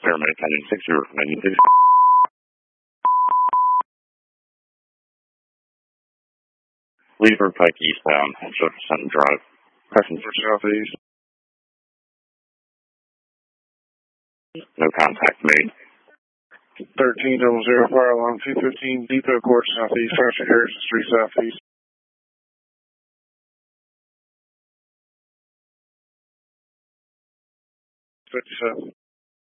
Paramedic attendant 60 from 96. Lever Pike eastbound, Jefferson Drive. Preference for southeast. No contact made. 1300, fire alarm 215, Depot Court southeast, Harrison Street southeast. 57.